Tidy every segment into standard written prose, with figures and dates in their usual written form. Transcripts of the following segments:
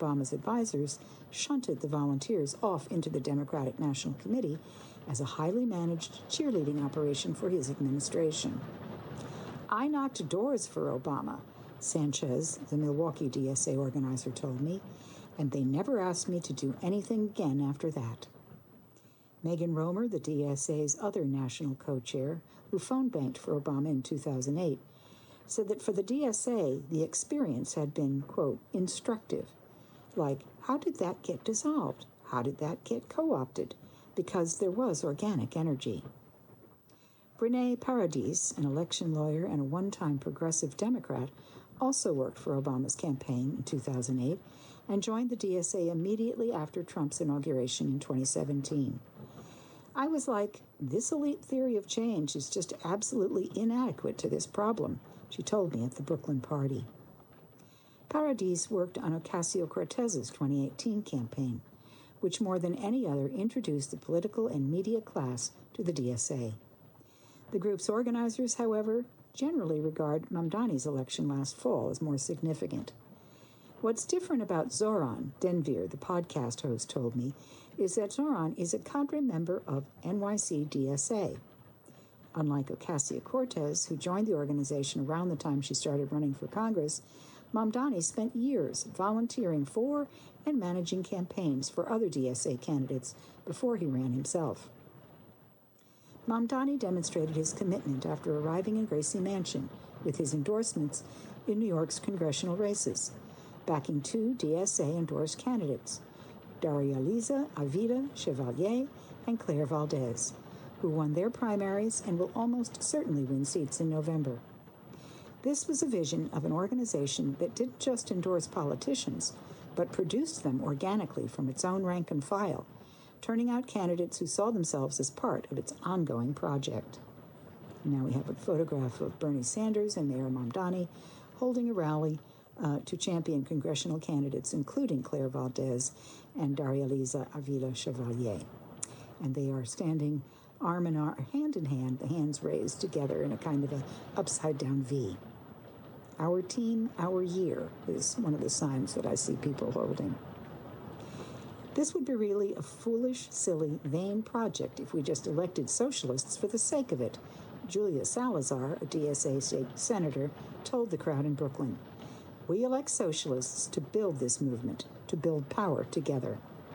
Obama's advisors shunted the volunteers off into the Democratic National Committee as a highly managed cheerleading operation for his administration. "I knocked doors for Obama," Sanchez, the Milwaukee DSA organizer, told me, "and they never asked me to do anything again after that." Megan Romer, the DSA's other national co-chair, who phone banked for Obama in 2008, said that for the DSA, the experience had been, quote, instructive. Like, how did that get dissolved? How did that get co-opted? Because there was organic energy. Brene Paradis, an election lawyer and a one-time progressive Democrat, also worked for Obama's campaign in 2008 and joined the DSA immediately after Trump's inauguration in 2017. "I was like, this elite theory of change is just absolutely inadequate to this problem," she told me at the Brooklyn party. Paradis worked on Ocasio-Cortez's 2018 campaign, which more than any other introduced the political and media class to the DSA. The group's organizers, however, generally regard Mamdani's election last fall as more significant. "What's different about Zoran Denvir," the podcast host told me, is that Zoran is a cadre member of NYC DSA. Unlike Ocasio-Cortez, who joined the organization around the time she started running for Congress, Mamdani spent years volunteering for and managing campaigns for other DSA candidates before he ran himself. Mamdani demonstrated his commitment after arriving in Gracie Mansion with his endorsements in New York's congressional races, backing two DSA-endorsed candidates, Darializa Avila Chevalier and Claire Valdez, who won their primaries and will almost certainly win seats in November. This was a vision of an organization that didn't just endorse politicians, but produced them organically from its own rank and file, turning out candidates who saw themselves as part of its ongoing project. Now we have a photograph of Bernie Sanders and Mayor Mamdani holding a rally to champion congressional candidates, including Claire Valdez and Darializa Avila Chevalier. And they are standing arm in arm, hand in hand, the hands raised together in a kind of a upside-down V. "Our team, our year" is one of the signs that I see people holding. This would be really a foolish, silly, vain project if we just elected socialists for the sake of it, Julia Salazar, a DSA state senator, told the crowd in Brooklyn. "We elect socialists to build this movement, to build power together."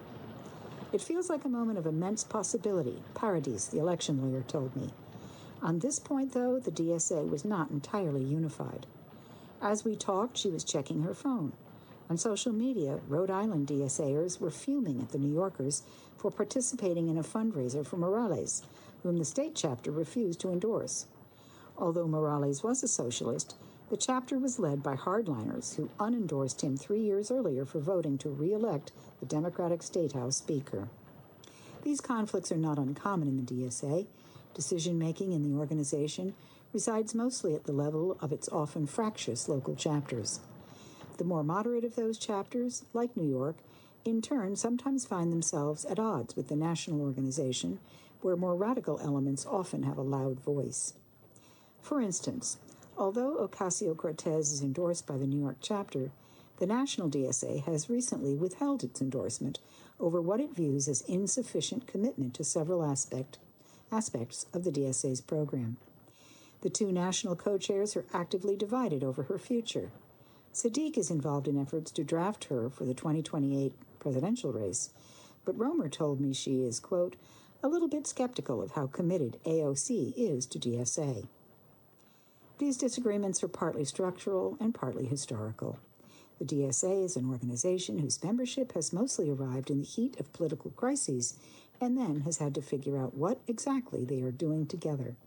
"It feels like a moment of immense possibility," Paradis, the election lawyer, told me. On this point, though, the DSA was not entirely unified. As we talked, she was checking her phone. On social media, Rhode Island DSAers were fuming at the New Yorkers for participating in a fundraiser for Morales, whom the state chapter refused to endorse. Although Morales was a socialist, the chapter was led by hardliners who unendorsed him 3 years earlier for voting to re-elect the Democratic State House Speaker. These conflicts are not uncommon in the DSA. Decision-making in the organization resides mostly at the level of its often fractious local chapters. The more moderate of those chapters, like New York, in turn sometimes find themselves at odds with the national organization, where more radical elements often have a loud voice. For instance, although Ocasio-Cortez is endorsed by the New York chapter, the national DSA has recently withheld its endorsement over what it views as insufficient commitment to several aspects of the DSA's program. The two national co-chairs are actively divided over her future. Sadiq is involved in efforts to draft her for the 2028 presidential race, but Romer told me she is, quote, a little bit skeptical of how committed AOC is to DSA. These disagreements are partly structural and partly historical. The DSA is an organization whose membership has mostly arrived in the heat of political crises and then has had to figure out what exactly they are doing together.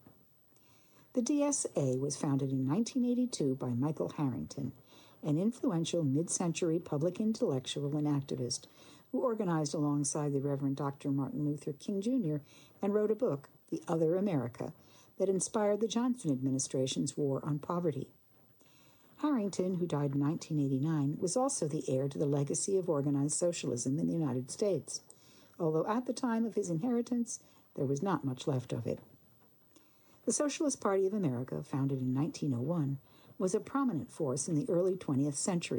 The DSA was founded in 1982 by Michael Harrington, an influential mid-century public intellectual and activist who organized alongside the Reverend Dr. Martin Luther King Jr. and wrote a book, The Other America, that inspired the Johnson administration's war on poverty. Harrington, who died in 1989, was also the heir to the legacy of organized socialism in the United States, although at the time of his inheritance, there was not much left of it. The Socialist Party of America, founded in 1901, was a prominent force in the early 20th century,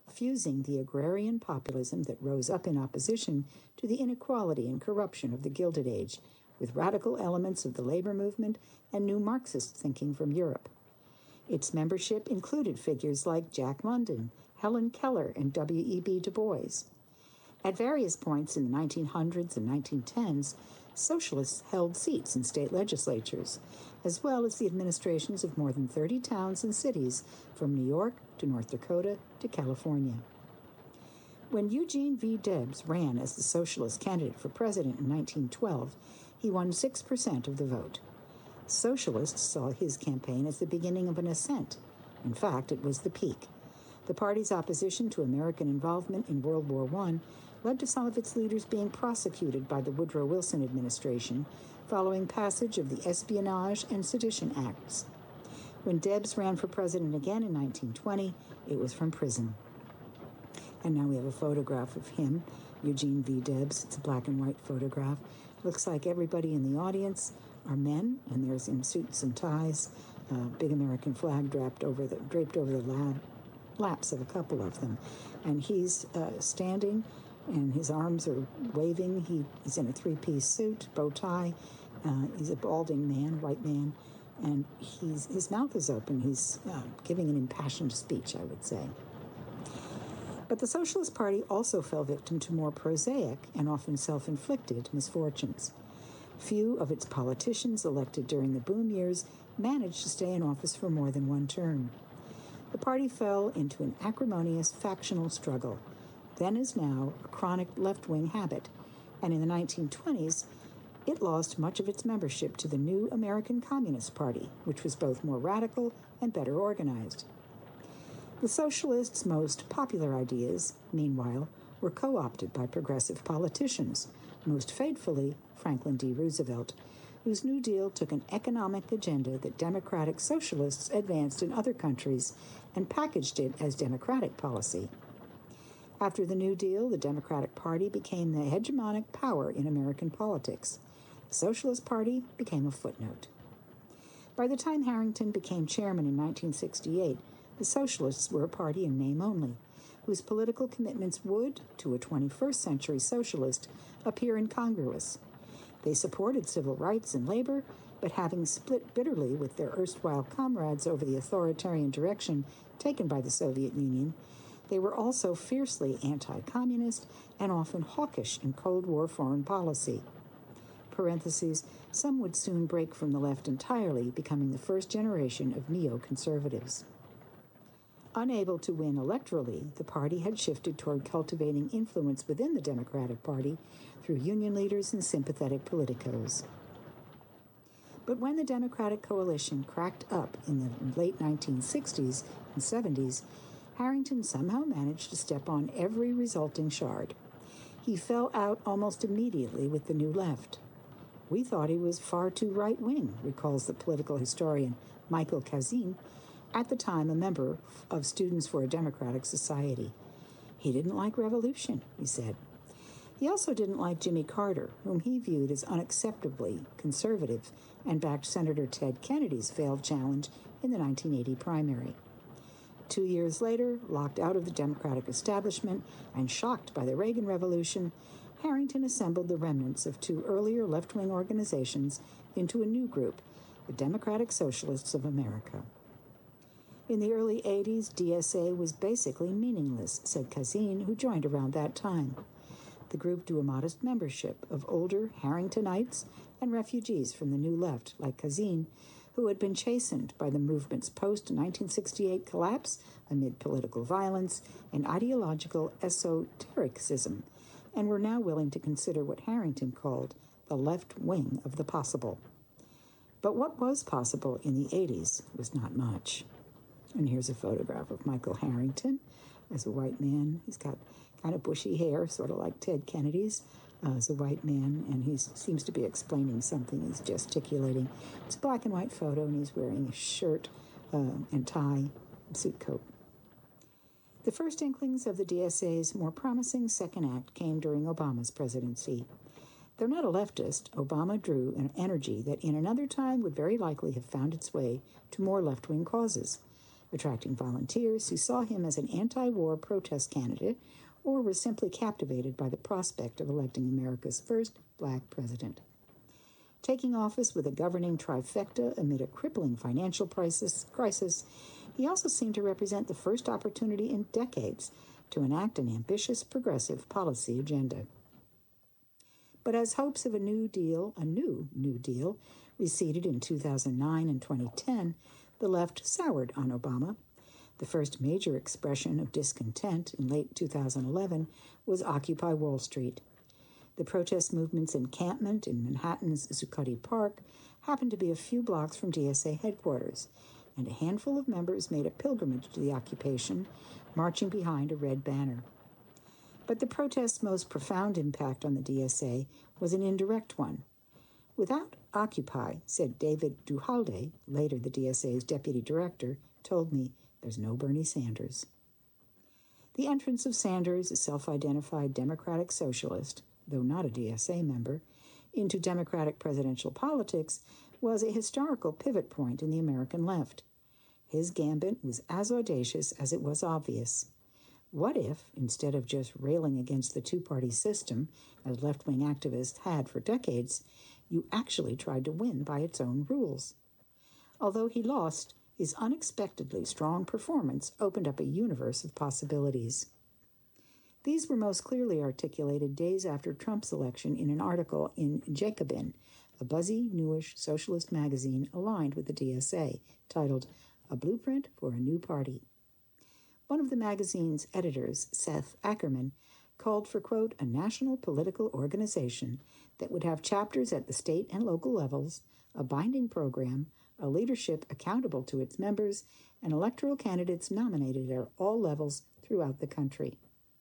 fusing the agrarian populism that rose up in opposition to the inequality and corruption of the Gilded Age with radical elements of the labor movement and new Marxist thinking from Europe. Its membership included figures like Jack London, Helen Keller, and W.E.B. Du Bois. At various points in the 1900s and 1910s, socialists held seats in state legislatures, as well as the administrations of more than 30 towns and cities from New York to North Dakota to California. When Eugene V. Debs ran as the socialist candidate for president in 1912, he won 6% of the vote. Socialists saw his campaign as the beginning of an ascent. In fact, it was the peak. The party's opposition to American involvement in World War I led to some of its leaders being prosecuted by the Woodrow Wilson administration following passage of the Espionage and Sedition Acts. When Debs ran for president again in 1920, it was from prison. And now we have a photograph of him, Eugene V. Debs. It's a black and white photograph. Looks like everybody in the audience are men, and there's in suits and ties, big American flag draped over the laps of a couple of them. And he's standing, and his arms are waving. He's in a three-piece suit, bow tie. He's a balding man, white man, and his mouth is open. He's giving an impassioned speech, I would say. But the Socialist Party also fell victim to more prosaic and often self-inflicted misfortunes. Few of its politicians elected during the boom years managed to stay in office for more than one term. The party fell into an acrimonious factional struggle, then as now a chronic left-wing habit, and in the 1920s, it lost much of its membership to the new American Communist Party, which was both more radical and better organized. The socialists' most popular ideas, meanwhile, were co-opted by progressive politicians, most fatefully Franklin D. Roosevelt, whose New Deal took an economic agenda that democratic socialists advanced in other countries and packaged it as democratic policy. After the New Deal, the Democratic Party became the hegemonic power in American politics. The Socialist Party became a footnote. By the time Harrington became chairman in 1968, the Socialists were a party in name only, whose political commitments would, to a 21st century socialist, appear incongruous. They supported civil rights and labor, but having split bitterly with their erstwhile comrades over the authoritarian direction taken by the Soviet Union, they were also fiercely anti-communist and often hawkish in Cold War foreign policy. Parentheses, some would soon break from the left entirely, becoming the first generation of neoconservatives. Unable to win electorally, the party had shifted toward cultivating influence within the Democratic Party through union leaders and sympathetic politicos. But when the Democratic coalition cracked up in the late 1960s and 70s, Harrington somehow managed to step on every resulting shard. He fell out almost immediately with the New Left. We thought he was far too right-wing, recalls the political historian Michael Kazin, at the time a member of Students for a Democratic Society. He didn't like revolution, he said. He also didn't like Jimmy Carter, whom he viewed as unacceptably conservative, and backed Senator Ted Kennedy's failed challenge in the 1980 primary. 2 years later, locked out of the Democratic establishment and shocked by the Reagan Revolution, Harrington assembled the remnants of two earlier left-wing organizations into a new group, the Democratic Socialists of America. In the early 80s, DSA was basically meaningless, said Kazin, who joined around that time. The group drew a modest membership of older Harringtonites and refugees from the New Left, like Kazin, who had been chastened by the movement's post-1968 collapse amid political violence and ideological esotericism, and were now willing to consider what Harrington called the left wing of the possible. But what was possible in the 80s was not much. And here's a photograph of Michael Harrington as a white man. He's got kind of bushy hair, sort of like Ted Kennedy's, as a white man, and he seems to be explaining something. He's gesticulating. It's a black and white photo, and he's wearing a shirt and tie, suit coat. The first inklings of the DSA's more promising second act came during Obama's presidency. Though not a leftist, Obama drew an energy that in another time would very likely have found its way to more left-wing causes. attracting volunteers who saw him as an anti-war protest candidate or were simply captivated by the prospect of electing America's first black president. Taking office with a governing trifecta amid a crippling financial crisis, he also seemed to represent the first opportunity in decades to enact an ambitious progressive policy agenda. But as hopes of a new New Deal, receded in 2009 and 2010, the left soured on Obama. The first major expression of discontent in late 2011 was Occupy Wall Street. The protest movement's encampment in Manhattan's Zuccotti Park happened to be a few blocks from DSA headquarters, and a handful of members made a pilgrimage to the occupation, marching behind a red banner. But the protest's most profound impact on the DSA was an indirect one. Without Occupy, said David Duhalde, later the DSA's deputy director, told me, there's no Bernie Sanders. The entrance of Sanders, a self-identified Democratic socialist, though not a DSA member, into Democratic presidential politics was a historical pivot point in the American left. His gambit was as audacious as it was obvious. What if, instead of just railing against the two-party system, as left-wing activists had for decades, you actually tried to win by its own rules? Although he lost, his unexpectedly strong performance opened up a universe of possibilities. These were most clearly articulated days after Trump's election in an article in Jacobin, a buzzy, newish socialist magazine aligned with the DSA, titled A Blueprint for a New Party. One of the magazine's editors, Seth Ackerman, called for, quote, a national political organization that would have chapters at the state and local levels, a binding program, a leadership accountable to its members, and electoral candidates nominated at all levels throughout the country.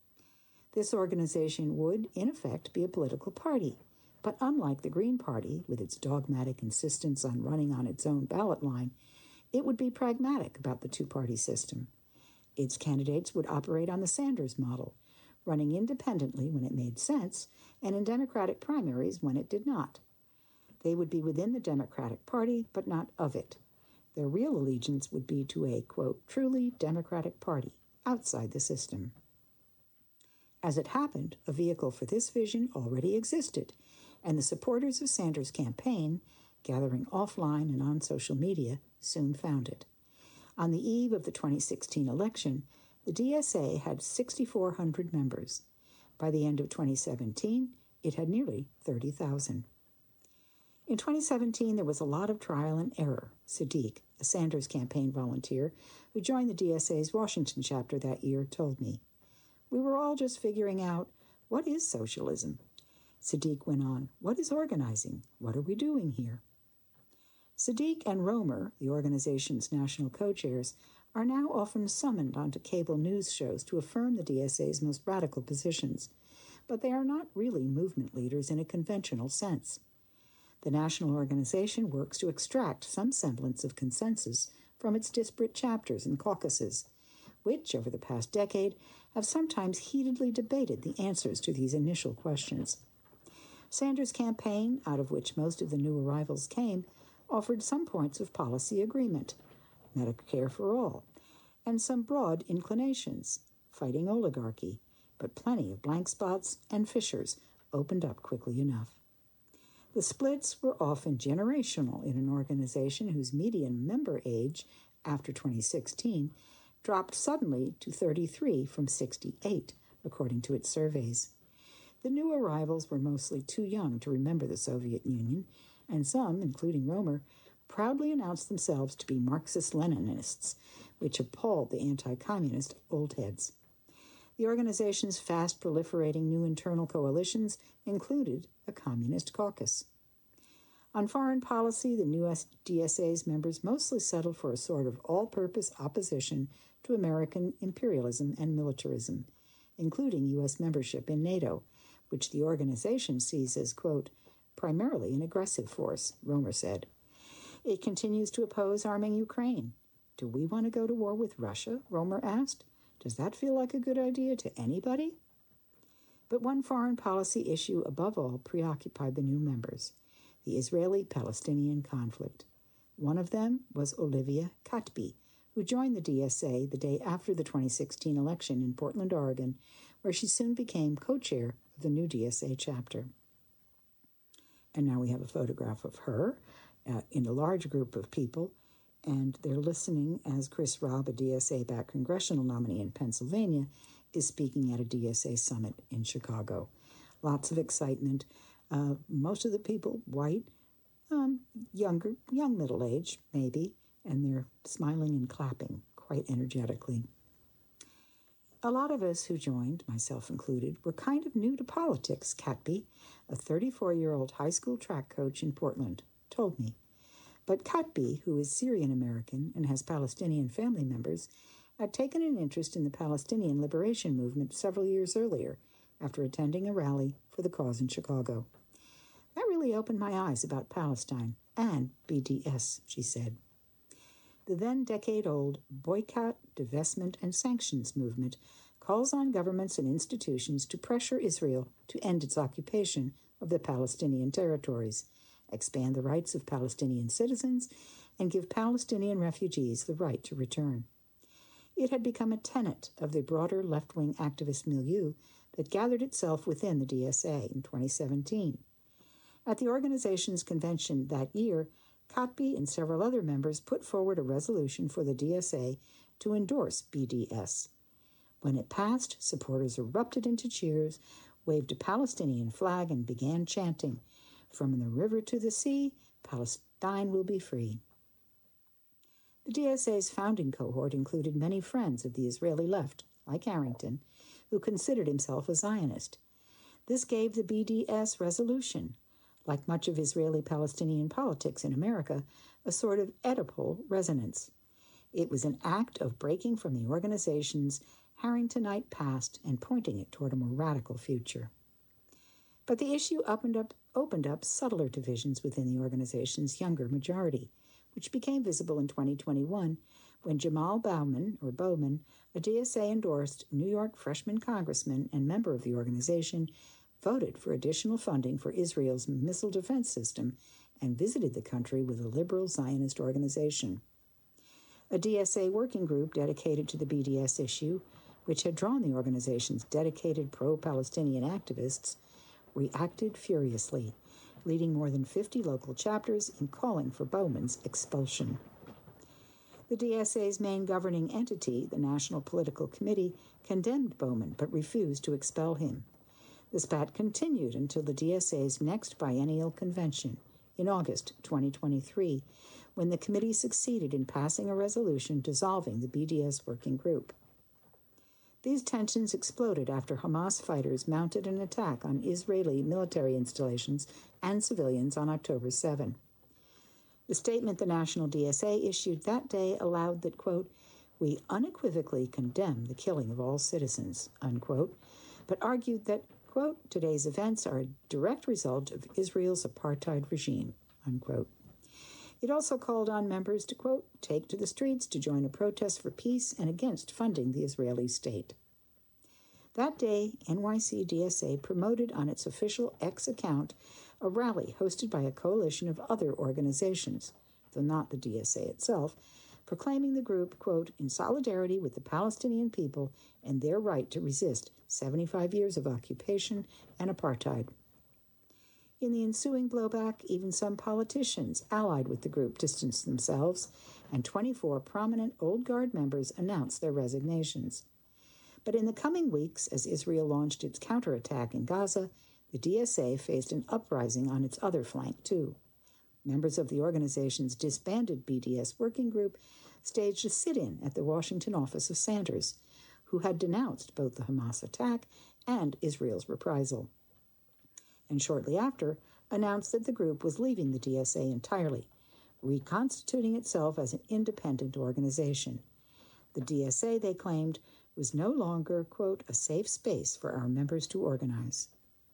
This organization would, in effect, be a political party, but unlike the Green Party, with its dogmatic insistence on running on its own ballot line, it would be pragmatic about the two-party system. Its candidates would operate on the Sanders model, running independently when it made sense, and in Democratic primaries when it did not. They would be within the Democratic Party, but not of it. Their real allegiance would be to a, quote, truly Democratic Party outside the system. As it happened, a vehicle for this vision already existed, and the supporters of Sanders' campaign, gathering offline and on social media, soon found it. On the eve of the 2016 election, the DSA had 6,400 members. By the end of 2017, it had nearly 30,000. In 2017, there was a lot of trial and error. Sadiq, a Sanders campaign volunteer who joined the DSA's Washington chapter that year, told me, we were all just figuring out, what is socialism? Sadiq went on, what is organizing? What are we doing here? Sadiq and Romer, the organization's national co-chairs, are now often summoned onto cable news shows to affirm the DSA's most radical positions, but they are not really movement leaders in a conventional sense. The national organization works to extract some semblance of consensus from its disparate chapters and caucuses, which, over the past decade, have sometimes heatedly debated the answers to these initial questions. Sanders' campaign, out of which most of the new arrivals came, offered some points of policy agreement, Medicare for all, and some broad inclinations, fighting oligarchy, but plenty of blank spots and fissures opened up quickly enough. The splits were often generational in an organization whose median member age, after 2016, dropped suddenly to 33 from 68, according to its surveys. The new arrivals were mostly too young to remember the Soviet Union, and some, including Romer, proudly announced themselves to be Marxist-Leninists, which appalled the anti-communist old heads. The organization's fast proliferating new internal coalitions included a communist caucus. On foreign policy, the new DSA's members mostly settled for a sort of all-purpose opposition to American imperialism and militarism, including U.S. membership in NATO, which the organization sees as, quote, primarily an aggressive force, Romer said. It continues to oppose arming Ukraine. Do we want to go to war with Russia? Romer asked. Does that feel like a good idea to anybody? But one foreign policy issue above all preoccupied the new members, the Israeli-Palestinian conflict. One of them was Olivia Katbi, who joined the DSA the day after the 2016 election in Portland, Oregon, where she soon became co-chair of the new DSA chapter. And now we have a photograph of her in a large group of people, and they're listening as Chris Robb, a DSA-backed congressional nominee in Pennsylvania, is speaking at a DSA summit in Chicago. Lots of excitement. Most of the people white, young middle age, maybe, and they're smiling and clapping quite energetically. A lot of us who joined, myself included, were kind of new to politics, Katby, a 34-year-old high school track coach in Portland, told me. But Katby, who is Syrian-American and has Palestinian family members, had taken an interest in the Palestinian liberation movement several years earlier after attending a rally for the cause in Chicago. That really opened my eyes about Palestine and BDS, she said. The then decade-old boycott, divestment, and sanctions movement calls on governments and institutions to pressure Israel to end its occupation of the Palestinian territories, expand the rights of Palestinian citizens, and give Palestinian refugees the right to return. It had become a tenet of the broader left-wing activist milieu that gathered itself within the DSA in 2017. At the organization's convention that year, Katby and several other members put forward a resolution for the DSA to endorse BDS. When it passed, supporters erupted into cheers, waved a Palestinian flag, and began chanting, "From the river to the sea, Palestine will be free." The DSA's founding cohort included many friends of the Israeli left, like Harrington, who considered himself a Zionist. This gave the BDS resolution, like much of Israeli-Palestinian politics in America, a sort of Oedipal resonance. It was an act of breaking from the organization's Harringtonite past and pointing it toward a more radical future. But the issue opened up subtler divisions within the organization's younger majority, which became visible in 2021 when Jamal Bowman, a DSA-endorsed New York freshman congressman and member of the organization, voted for additional funding for Israel's missile defense system and visited the country with a liberal Zionist organization. A DSA working group dedicated to the BDS issue, which had drawn the organization's dedicated pro-Palestinian activists, reacted furiously, leading more than 50 local chapters in calling for Bowman's expulsion. The DSA's main governing entity, the National Political Committee, condemned Bowman but refused to expel him. The spat continued until the DSA's next biennial convention in August 2023, when the committee succeeded in passing a resolution dissolving the BDS working group. These tensions exploded after Hamas fighters mounted an attack on Israeli military installations and civilians on October 7. The statement the National DSA issued that day allowed that, quote, "We unequivocally condemn the killing of all citizens," unquote, but argued that, quote, "Today's events are a direct result of Israel's apartheid regime," unquote. It also called on members to, quote, "take to the streets to join a protest for peace and against funding the Israeli state." That day, NYC DSA promoted on its official X account a rally hosted by a coalition of other organizations, though not the DSA itself, proclaiming the group, quote, "in solidarity with the Palestinian people and their right to resist 75 years of occupation and apartheid." In the ensuing blowback, even some politicians allied with the group distanced themselves, and 24 prominent Old Guard members announced their resignations. But in the coming weeks, as Israel launched its counterattack in Gaza, the DSA faced an uprising on its other flank, too. Members of the organization's disbanded BDS working group staged a sit-in at the Washington office of Sanders, who had denounced both the Hamas attack and Israel's reprisal, and shortly after announced that the group was leaving the DSA entirely, reconstituting itself as an independent organization. The DSA, they claimed, was no longer, quote, "a safe space for our members to organize."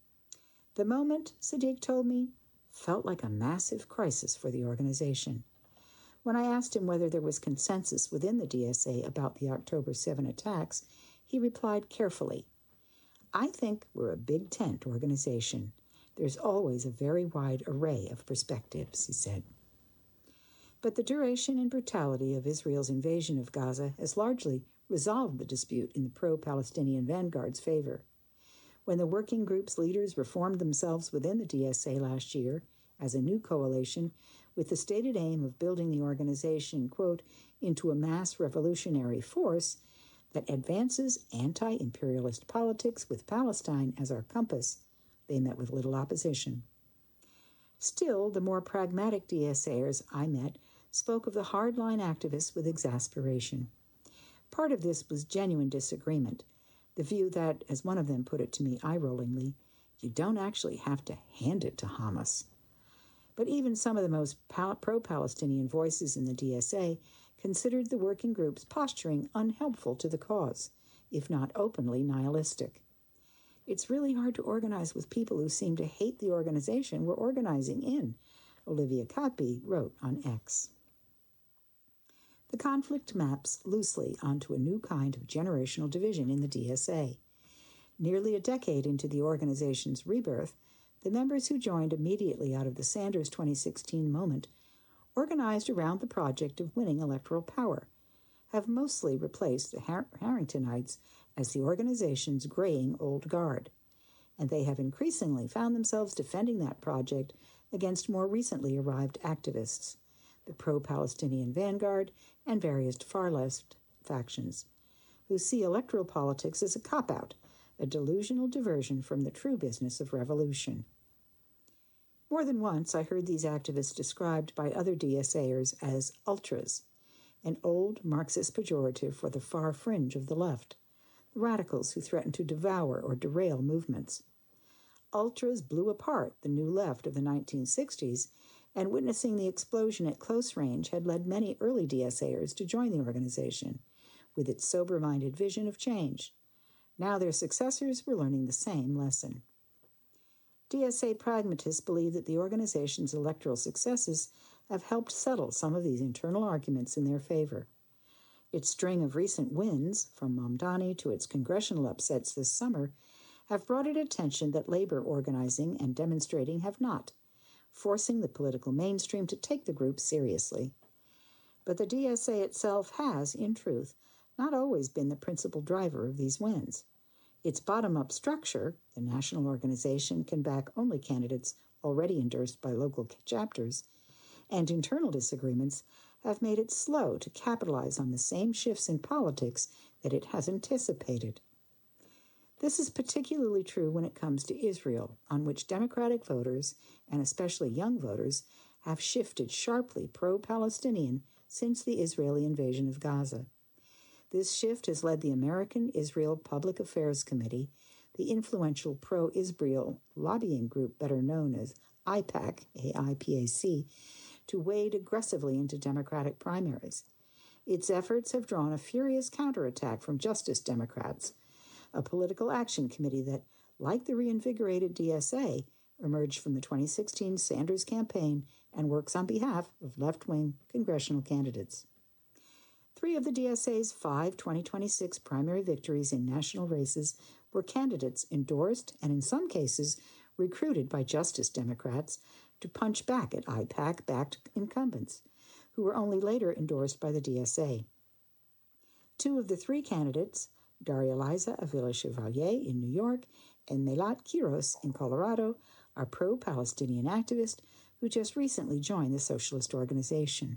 The moment, Sadiq told me, felt like a massive crisis for the organization. When I asked him whether there was consensus within the DSA about the October 7 attacks, he replied carefully, "I think we're a big tent organization. There's always a very wide array of perspectives," he said. But the duration and brutality of Israel's invasion of Gaza has largely resolved the dispute in the pro-Palestinian vanguard's favor. When the working group's leaders reformed themselves within the DSA last year as a new coalition with the stated aim of building the organization, quote, into a mass revolutionary force that advances anti-imperialist politics with Palestine as our compass, they met with little opposition. Still, the more pragmatic DSAers I met spoke of the hardline activists with exasperation. Part of this was genuine disagreement, the view that, as one of them put it to me eye-rollingly, you don't actually have to hand it to Hamas. But even some of the most pro-Palestinian voices in the DSA considered the working group's posturing unhelpful to the cause, if not openly nihilistic. It's really hard to organize with people who seem to hate the organization we're organizing in, Olivia Katby wrote on X. The conflict maps loosely onto a new kind of generational division in the DSA. Nearly a decade into the organization's rebirth, the members who joined immediately out of the Sanders 2016 moment, organized around the project of winning electoral power, have mostly replaced the Harringtonites as the organization's graying old guard, and they have increasingly found themselves defending that project against more recently arrived activists, the pro-Palestinian vanguard and various far-left factions, who see electoral politics as a cop-out, a delusional diversion from the true business of revolution. More than once, I heard these activists described by other DSAers as ultras, an old Marxist pejorative for the far fringe of the left, the radicals who threaten to devour or derail movements. Ultras blew apart the New Left of the 1960s, and witnessing the explosion at close range had led many early DSAers to join the organization, with its sober-minded vision of change. Now their successors were learning the same lesson. DSA pragmatists believe that the organization's electoral successes have helped settle some of these internal arguments in their favor. Its string of recent wins, from Mamdani to its congressional upsets this summer, have brought it attention that labor organizing and demonstrating have not, forcing the political mainstream to take the group seriously. But the DSA itself has, in truth, not always been the principal driver of these wins. Its bottom-up structure, the national organization can back only candidates already endorsed by local chapters, and internal disagreements have made it slow to capitalize on the same shifts in politics that it has anticipated. This is particularly true when it comes to Israel, on which Democratic voters, and especially young voters, have shifted sharply pro-Palestinian since the Israeli invasion of Gaza. This shift has led the American Israel Public Affairs Committee, the influential pro-Israel lobbying group better known as AIPAC, AIPAC, to wade aggressively into Democratic primaries. Its efforts have drawn a furious counterattack from Justice Democrats, a political action committee that, like the reinvigorated DSA, emerged from the 2016 Sanders campaign and works on behalf of left-wing congressional candidates. 3 of the DSA's 5 2026 primary victories in national races were candidates endorsed and, in some cases, recruited by Justice Democrats to punch back at IPAC-backed incumbents, who were only later endorsed by the DSA. 2 of the 3 candidates, Daria Liza Avila Chevalier in New York and Melat Kiros in Colorado, are pro-Palestinian activists who just recently joined the socialist organization.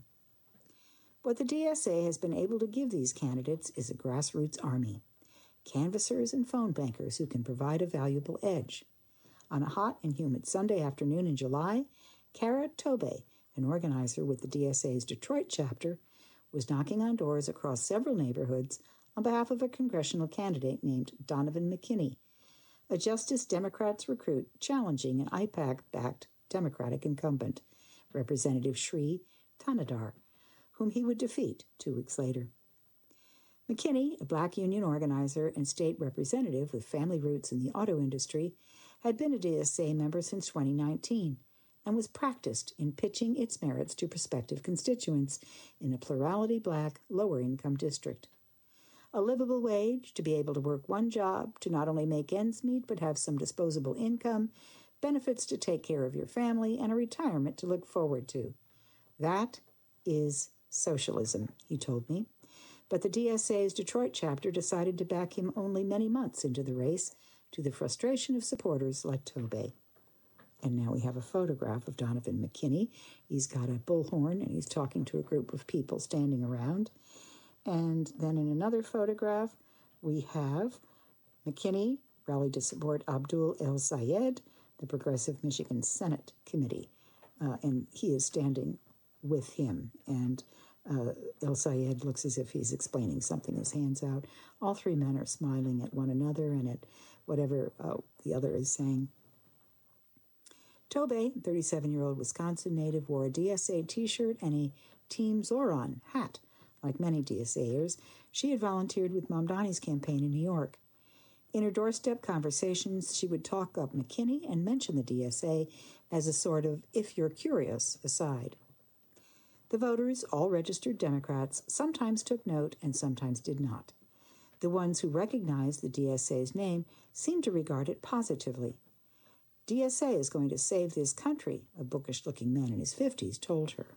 What the DSA has been able to give these candidates is a grassroots army, canvassers and phone bankers who can provide a valuable edge. On a hot and humid Sunday afternoon in July, Kara Tobe, an organizer with the DSA's Detroit chapter, was knocking on doors across several neighborhoods on behalf of a congressional candidate named Donovan McKinney, a Justice Democrats recruit challenging an IPAC-backed Democratic incumbent, Representative Shri Thanedar, whom he would defeat 2 weeks later. McKinney, a black union organizer and state representative with family roots in the auto industry, had been a DSA member since 2019 and was practiced in pitching its merits to prospective constituents in a plurality black, lower-income district. A livable wage, to be able to work one job, to not only make ends meet but have some disposable income, benefits to take care of your family, and a retirement to look forward to. That is socialism, he told me. But the DSA's Detroit chapter decided to back him only many months into the race, to the frustration of supporters like Tobey. And now we have a photograph of Donovan McKinney. He's got a bullhorn and he's talking to a group of people standing around. And then in another photograph, we have McKinney rallied to support Abdul El-Sayed, the Progressive Michigan Senate Committee. And he is standing with him. And El-Sayed looks as if he's explaining something, his hands out. All three men are smiling at one another and at whatever the other is saying. Tobey, 37-year-old Wisconsin native, wore a DSA T-shirt and a Team Zoran hat. Like many DSAers, she had volunteered with Mamdani's campaign in New York. In her doorstep conversations, she would talk up McKinney and mention the DSA as a sort of if you're curious aside. The voters, all registered Democrats, sometimes took note and sometimes did not. The ones who recognized the DSA's name seemed to regard it positively. DSA is going to save this country, a bookish-looking man in his 50s told her.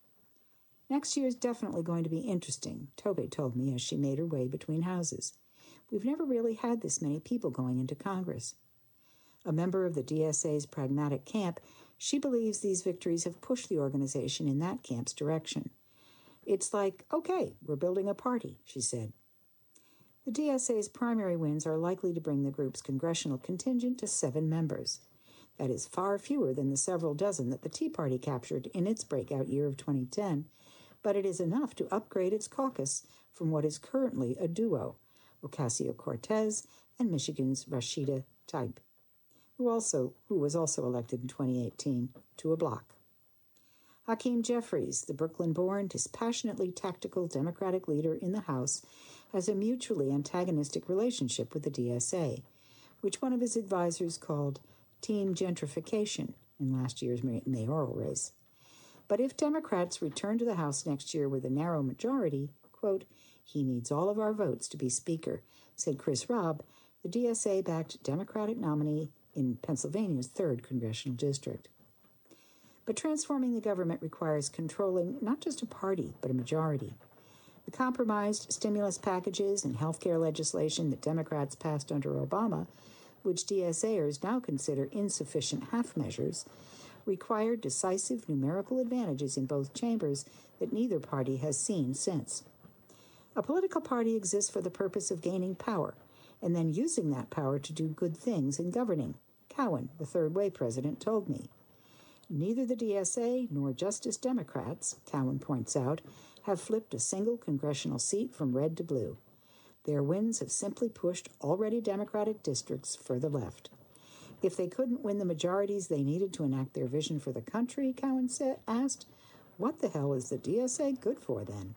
Next year's definitely going to be interesting, Tobey told me as she made her way between houses. We've never really had this many people going into Congress. A member of the DSA's pragmatic camp, she believes these victories have pushed the organization in that camp's direction. It's like, okay, we're building a party, she said. The DSA's primary wins are likely to bring the group's congressional contingent to 7 members. That is far fewer than the several dozen that the Tea Party captured in its breakout year of 2010, but it is enough to upgrade its caucus from what is currently a duo, Ocasio-Cortez and Michigan's Rashida Tlaib, who was also elected in 2018, to a bloc. Hakeem Jeffries, the Brooklyn-born, dispassionately tactical Democratic leader in the House, has a mutually antagonistic relationship with the DSA, which one of his advisors called team gentrification in last year's mayoral race. But if Democrats return to the House next year with a narrow majority, quote, he needs all of our votes to be Speaker, said Chris Robb, the DSA-backed Democratic nominee in Pennsylvania's 3rd congressional district. But transforming the government requires controlling not just a party, but a majority. The compromised stimulus packages and health care legislation that Democrats passed under Obama, which DSAers now consider insufficient half measures, required decisive numerical advantages in both chambers that neither party has seen since. A political party exists for the purpose of gaining power and then using that power to do good things in governing, Cowan, the Third Way president, told me. Neither the DSA nor Justice Democrats, Cowan points out, have flipped a single congressional seat from red to blue. Their wins have simply pushed already Democratic districts further left. If they couldn't win the majorities they needed to enact their vision for the country, Cowan asked, what the hell is the DSA good for then?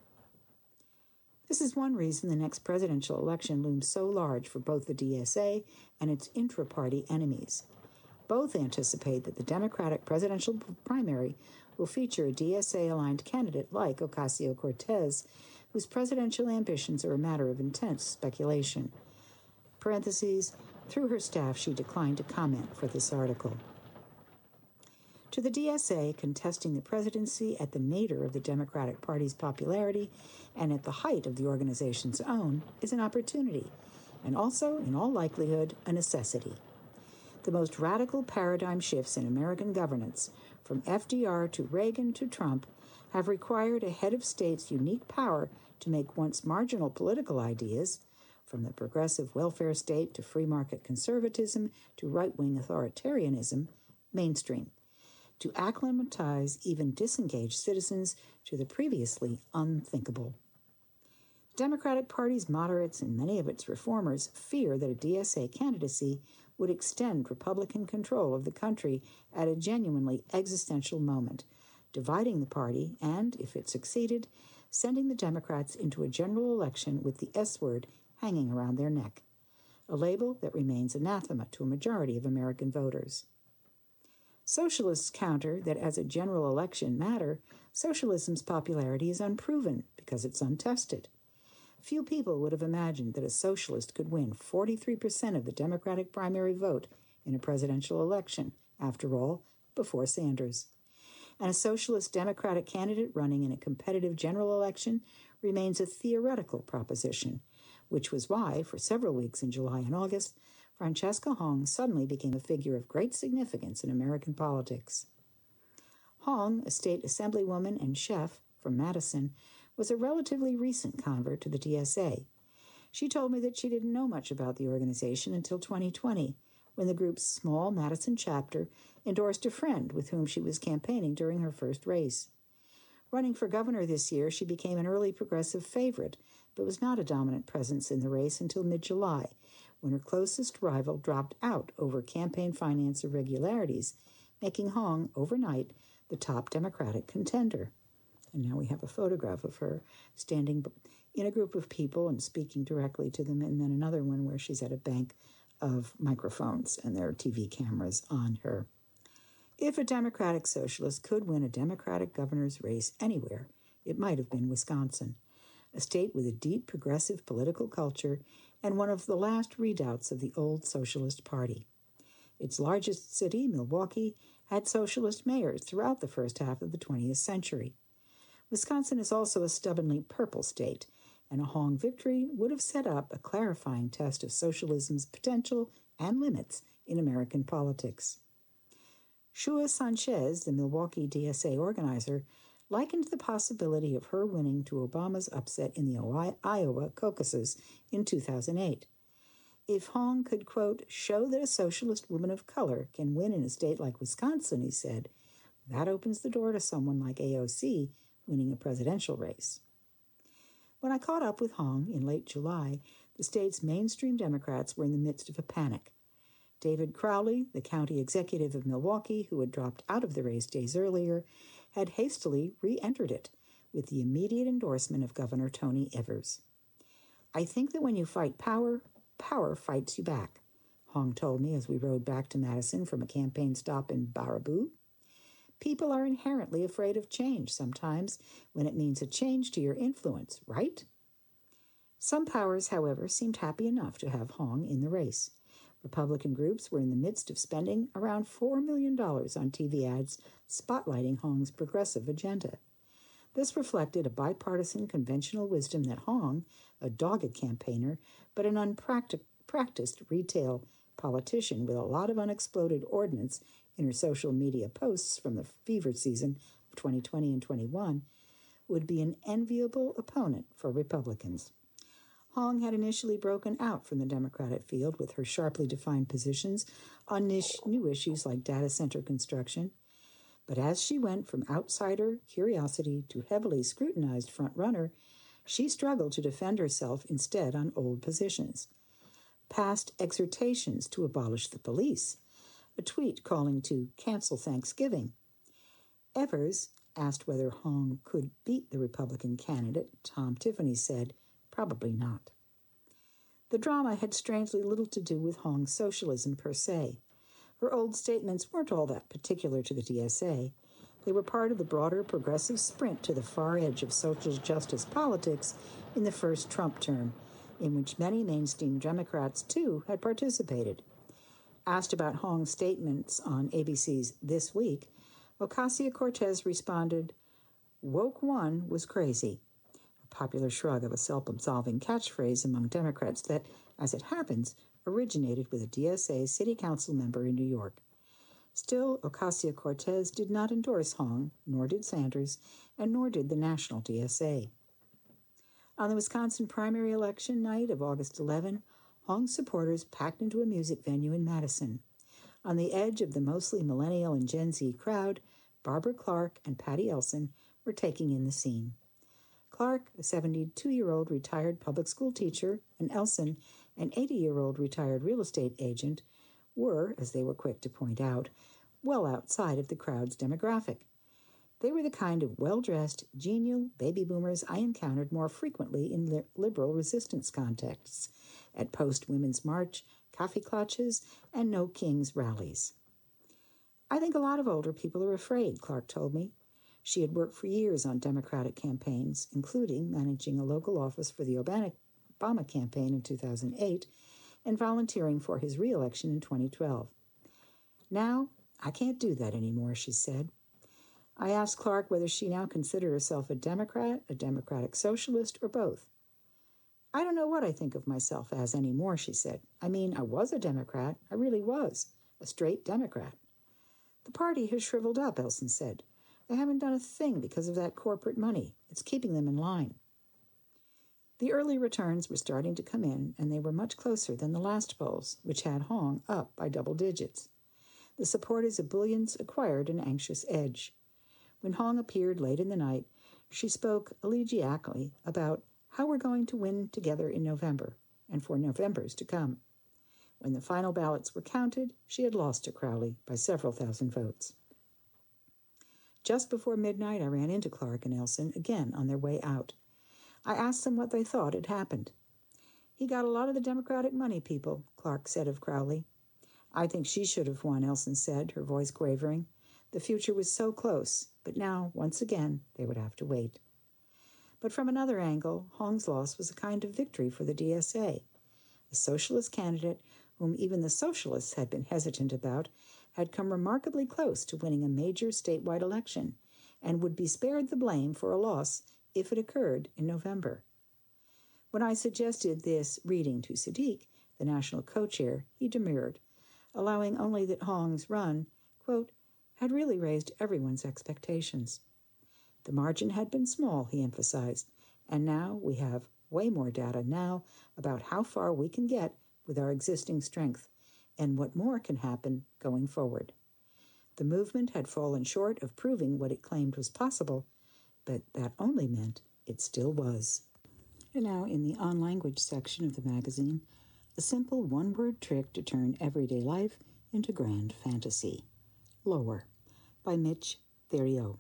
This is one reason the next presidential election looms so large for both the DSA and its intra-party enemies. Both anticipate that the Democratic presidential primary will feature a DSA-aligned candidate like Ocasio-Cortez, whose presidential ambitions are a matter of intense speculation. Parentheses, through her staff, she declined to comment for this article. To the DSA, contesting the presidency at the nadir of the Democratic Party's popularity and at the height of the organization's own is an opportunity, and also, in all likelihood, a necessity. The most radical paradigm shifts in American governance, from FDR to Reagan to Trump, have required a head of state's unique power to make once marginal political ideas, from the progressive welfare state to free market conservatism to right-wing authoritarianism, mainstream, to acclimatize even disengaged citizens to the previously unthinkable. The Democratic Party's moderates and many of its reformers fear that a DSA candidacy would extend Republican control of the country at a genuinely existential moment, dividing the party and, if it succeeded, sending the Democrats into a general election with the S word hanging around their neck, a label that remains anathema to a majority of American voters. Socialists counter that as a general election matter, socialism's popularity is unproven because it's untested. Few people would have imagined that a socialist could win 43% of the Democratic primary vote in a presidential election, after all, before Sanders. and a socialist Democratic candidate running in a competitive general election remains a theoretical proposition, which was why, for several weeks in July and August, Francesca Hong suddenly became a figure of great significance in American politics. Hong, a state assemblywoman and chef from Madison, was a relatively recent convert to the DSA. She told me that she didn't know much about the organization until 2020, when the group's small Madison chapter endorsed a friend with whom she was campaigning during her first race. Running for governor this year, she became an early progressive favorite, but was not a dominant presence in the race until mid-July, when her closest rival dropped out over campaign finance irregularities, making Hong, overnight, the top Democratic contender. And now we have a photograph of her standing in a group of people and speaking directly to them, and then another one where she's at a bank of microphones and there are TV cameras on her. If a Democratic socialist could win a Democratic governor's race anywhere, it might have been Wisconsin, a state with a deep progressive political culture and one of the last redoubts of the old Socialist Party. Its largest city, Milwaukee, had socialist mayors throughout the first half of the 20th century. Wisconsin is also a stubbornly purple state, and a Hong victory would have set up a clarifying test of socialism's potential and limits in American politics. Shua Sanchez, the Milwaukee DSA organizer, likened the possibility of her winning to Obama's upset in the Iowa caucuses in 2008. If Hong could, quote, show that a socialist woman of color can win in a state like Wisconsin, he said, that opens the door to someone like AOC winning a presidential race. When I caught up with Hong in late July, the state's mainstream Democrats were in the midst of a panic. David Crowley, the county executive of Milwaukee, who had dropped out of the race days earlier, had hastily re-entered it with the immediate endorsement of Governor Tony Evers. I think that when you fight power, power fights you back, Hong told me as we rode back to Madison from a campaign stop in Baraboo. People are inherently afraid of change sometimes when it means a change to your influence, right? Some powers, however, seemed happy enough to have Hong in the race. Republican groups were in the midst of spending around $4 million on TV ads spotlighting Hong's progressive agenda. This reflected a bipartisan conventional wisdom that Hong, a dogged campaigner, but an unpracticed retail politician with a lot of unexploded ordnance in her social media posts from the fever season of 2020 and 21, would be an enviable opponent for Republicans. Hong had initially broken out from the Democratic field with her sharply defined positions on new issues like data center construction. But as she went from outsider curiosity to heavily scrutinized frontrunner, she struggled to defend herself instead on old positions. Past exhortations to abolish the police, a tweet calling to cancel Thanksgiving. Evers asked whether Hong could beat the Republican candidate. Tom Tiffany said, probably not. The drama had strangely little to do with Hong's socialism per se. Her old statements weren't all that particular to the DSA. They were part of the broader progressive sprint to the far edge of social justice politics in the first Trump term, in which many mainstream Democrats, too, had participated. Asked about Hong's statements on ABC's This Week, Ocasio-Cortez responded, "Woke one was crazy," a popular shrug of a self-absolving catchphrase among Democrats that, as it happens, originated with a DSA city council member in New York. Still, Ocasio-Cortez did not endorse Hong, nor did Sanders, and nor did the national DSA. On the Wisconsin primary election night of August 11, Hong's supporters packed into a music venue in Madison. On the edge of the mostly millennial and Gen Z crowd, Barbara Clark and Patty Elson were taking in the scene. Clark, a 72-year-old retired public school teacher, and Elson, an 80-year-old retired real estate agent, were, as they were quick to point out, well outside of the crowd's demographic. They were the kind of well-dressed, genial baby boomers I encountered more frequently in liberal resistance contexts, at post-Women's March, coffee clutches, and No Kings rallies. I think a lot of older people are afraid, Clark told me. She had worked for years on Democratic campaigns, including managing a local office for the Obama campaign in 2008 and volunteering for his re-election in 2012. Now, I can't do that anymore, she said. I asked Clark whether she now considered herself a Democrat, a Democratic Socialist, or both. I don't know what I think of myself as anymore, she said. I mean, I was a Democrat. I really was. A straight Democrat. The party has shriveled up, Elson said. They haven't done a thing because of that corporate money. It's keeping them in line. The early returns were starting to come in, and they were much closer than the last polls, which had Hong up by double digits. The supporters of Bullions acquired an anxious edge. When Hong appeared late in the night, she spoke elegiacally about how we're going to win together in November, and for Novembers to come. When the final ballots were counted, she had lost to Crowley by several thousand votes. Just before midnight, I ran into Clark and Elson again on their way out. I asked them what they thought had happened. He got a lot of the Democratic money, people, Clark said of Crowley. I think she should have won, Elson said, her voice quavering. The future was so close, but now, once again, they would have to wait. But from another angle, Hong's loss was a kind of victory for the DSA. The socialist candidate, whom even the socialists had been hesitant about, had come remarkably close to winning a major statewide election and would be spared the blame for a loss if it occurred in November. When I suggested this reading to Sadiq, the national co-chair, he demurred, allowing only that Hong's run, quote, had really raised everyone's expectations. The margin had been small, he emphasized, and now we have way more data now about how far we can get with our existing strength and what more can happen going forward. The movement had fallen short of proving what it claimed was possible, but that only meant it still was. And now in the on-language section of the magazine, a simple one-word trick to turn everyday life into grand fantasy. Lower, by Mitch Theriault.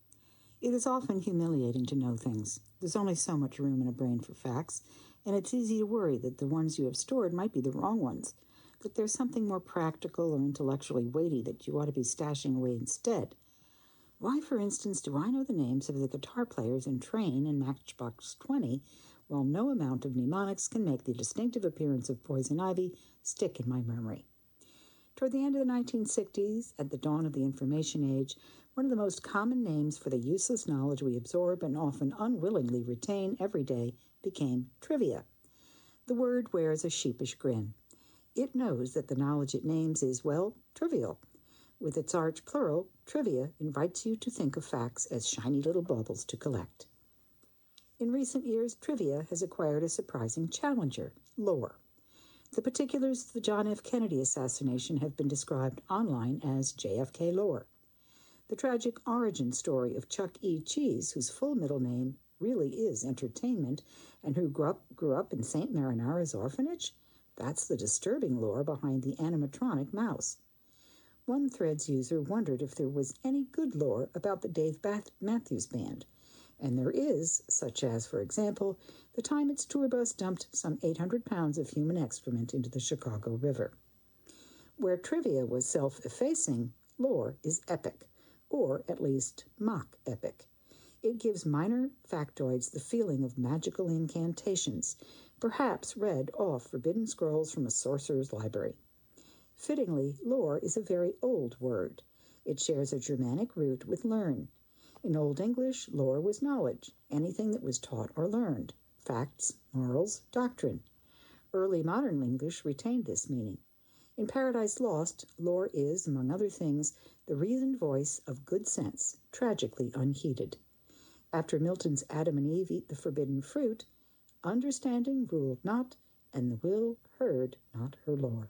It is often humiliating to know things. There's only so much room in a brain for facts, and it's easy to worry that the ones you have stored might be the wrong ones, that there's something more practical or intellectually weighty that you ought to be stashing away instead. Why, for instance, do I know the names of the guitar players in Train and Matchbox 20, while no amount of mnemonics can make the distinctive appearance of Poison Ivy stick in my memory? Toward the end of the 1960s, at the dawn of the information age, one of the most common names for the useless knowledge we absorb and often unwillingly retain every day became trivia. The word wears a sheepish grin. It knows that the knowledge it names is, well, trivial. With its arch plural, trivia invites you to think of facts as shiny little baubles to collect. In recent years, trivia has acquired a surprising challenger, lore. The particulars of the John F. Kennedy assassination have been described online as JFK lore. The tragic origin story of Chuck E. Cheese, whose full middle name really is Entertainment, and who grew up in St. Marinara's orphanage? That's the disturbing lore behind the animatronic mouse. One Threads user wondered if there was any good lore about the Dave Matthews Band, and there is, such as, for example, the time its tour bus dumped some 800 pounds of human excrement into the Chicago River. Where trivia was self-effacing, lore is epic, or at least mock epic. It gives minor factoids the feeling of magical incantations, perhaps read off forbidden scrolls from a sorcerer's library. Fittingly, lore is a very old word. It shares a Germanic root with learn. In Old English, lore was knowledge, anything that was taught or learned, facts, morals, doctrine. Early modern English retained this meaning. In Paradise Lost, lore is, among other things, the reasoned voice of good sense, tragically unheeded. After Milton's Adam and Eve eat the forbidden fruit, understanding ruled not, and the will heard not her lore.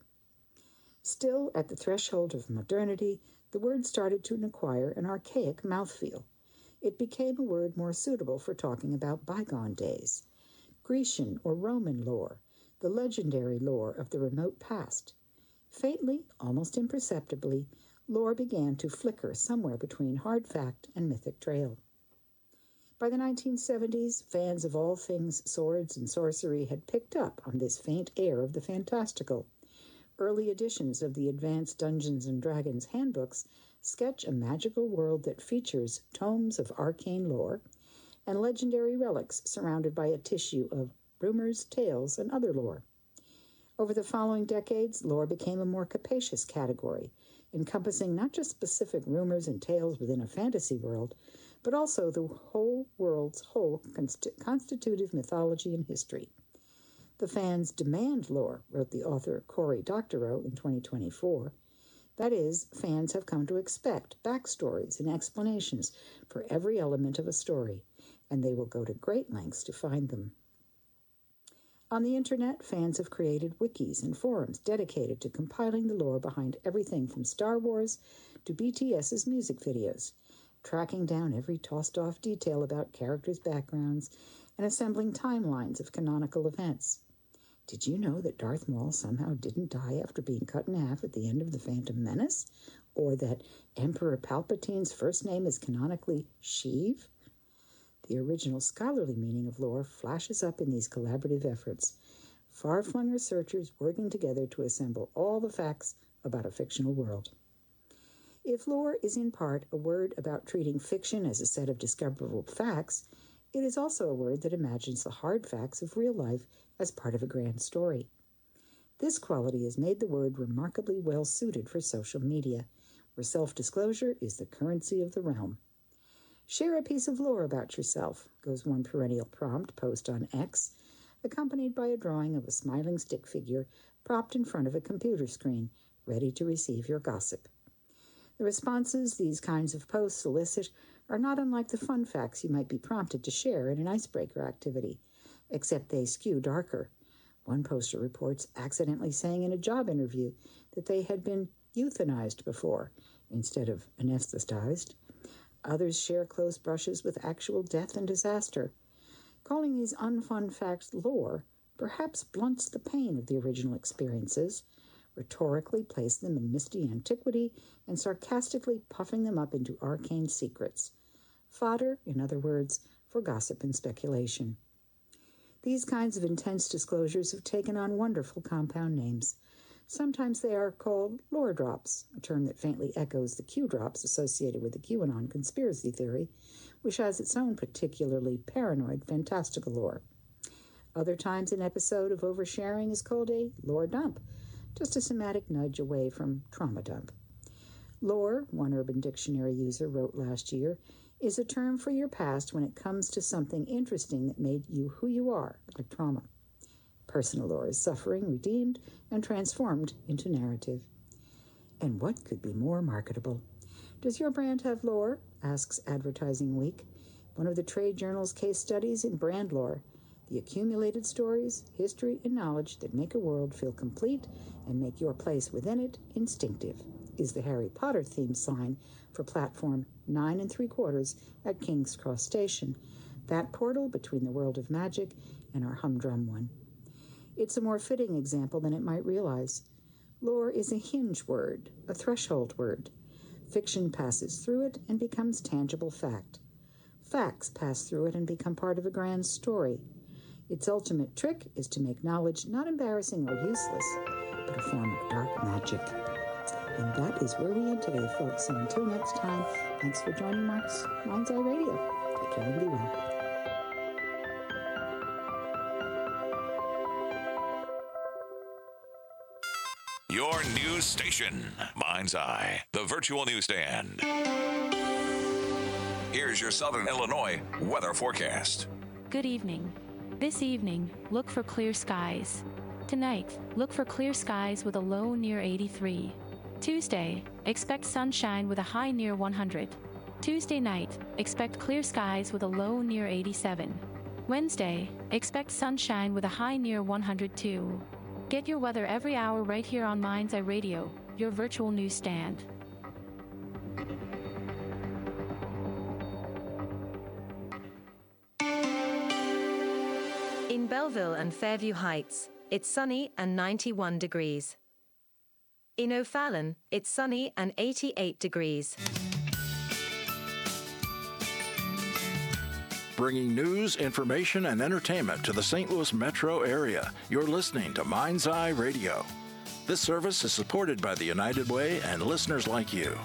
Still, at the threshold of modernity, the word started to acquire an archaic mouthfeel. It became a word more suitable for talking about bygone days. Grecian or Roman lore, the legendary lore of the remote past. Faintly, almost imperceptibly, lore began to flicker somewhere between hard fact and mythic trail. By the 1970s, fans of all things swords and sorcery had picked up on this faint air of the fantastical. Early editions of the Advanced Dungeons & Dragons handbooks sketch a magical world that features tomes of arcane lore and legendary relics surrounded by a tissue of rumors, tales, and other lore. Over the following decades, lore became a more capacious category, encompassing not just specific rumors and tales within a fantasy world, but also the whole world's whole constitutive mythology and history. The fans demand lore, wrote the author Cory Doctorow in 2024. That is, fans have come to expect backstories and explanations for every element of a story, and they will go to great lengths to find them. On the internet, fans have created wikis and forums dedicated to compiling the lore behind everything from Star Wars to BTS's music videos, tracking down every tossed-off detail about characters' backgrounds, and assembling timelines of canonical events. Did you know that Darth Maul somehow didn't die after being cut in half at the end of The Phantom Menace? Or that Emperor Palpatine's first name is canonically Sheev? The original scholarly meaning of lore flashes up in these collaborative efforts, far-flung researchers working together to assemble all the facts about a fictional world. If lore is in part a word about treating fiction as a set of discoverable facts, it is also a word that imagines the hard facts of real life as part of a grand story. This quality has made the word remarkably well suited for social media, where self-disclosure is the currency of the realm. Share a piece of lore about yourself, goes one perennial prompt post on X, accompanied by a drawing of a smiling stick figure propped in front of a computer screen, ready to receive your gossip. The responses these kinds of posts solicit are not unlike the fun facts you might be prompted to share in an icebreaker activity, except they skew darker. One poster reports accidentally saying in a job interview that they had been euthanized before, instead of anesthetized. Others share close brushes with actual death and disaster. Calling these unfun facts lore perhaps blunts the pain of the original experiences, rhetorically place them in misty antiquity, and sarcastically puffing them up into arcane secrets. Fodder, in other words, for gossip and speculation. These kinds of intense disclosures have taken on wonderful compound names. Sometimes they are called lore drops, a term that faintly echoes the Q drops associated with the QAnon conspiracy theory, which has its own particularly paranoid fantastical lore. Other times an episode of oversharing is called a lore dump, just a semantic nudge away from trauma dump. Lore, one Urban Dictionary user wrote last year, is a term for your past when it comes to something interesting that made you who you are, like trauma. Personal lore is suffering, redeemed, and transformed into narrative. And what could be more marketable? Does your brand have lore? Asks Advertising Week, one of the trade journal's case studies in brand lore, the accumulated stories, history, and knowledge that make a world feel complete and make your place within it instinctive, is the Harry Potter theme sign for platform 9 3/4 at King's Cross Station, that portal between the world of magic and our humdrum one. It's a more fitting example than it might realize. Lore is a hinge word, a threshold word. Fiction passes through it and becomes tangible fact. Facts pass through it and become part of a grand story. Its ultimate trick is to make knowledge not embarrassing or useless, but a form of dark magic. And that is where we end today, folks. So until next time, thanks for joining Mark's Mind's Eye Radio. Take care and be well. Your news station, Mind's Eye, the virtual newsstand. Here's your Southern Illinois weather forecast. Good evening. This evening, look for clear skies. Tonight, look for clear skies with a low near 83. Tuesday, expect sunshine with a high near 100. Tuesday night, expect clear skies with a low near 87. Wednesday, expect sunshine with a high near 102. Get your weather every hour right here on Mind's Eye Radio, your virtual newsstand. In Belleville and Fairview Heights, it's sunny and 91 degrees. In O'Fallon, it's sunny and 88 degrees. Bringing news, information, and entertainment to the St. Louis metro area. You're listening to Mind's Eye Radio. This service is supported by the United Way and listeners like you.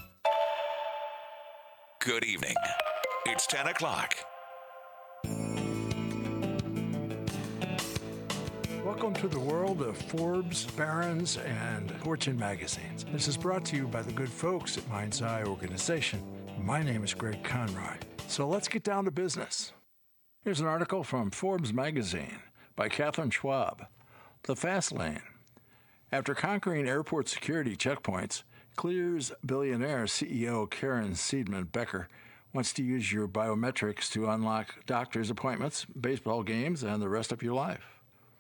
Good evening. It's 10 o'clock. Welcome Welcome to the world of Forbes, Barron's, and Fortune magazines. This is brought to you by the good folks at Mind's Eye Organization. My name is Greg Conroy. So let's get down to business. Here's an article from Forbes magazine by Catherine Schwab. The Fast Lane. After conquering airport security checkpoints, Clear's billionaire CEO Karen Seidman-Becker wants to use your biometrics to unlock doctor's appointments, baseball games, and the rest of your life.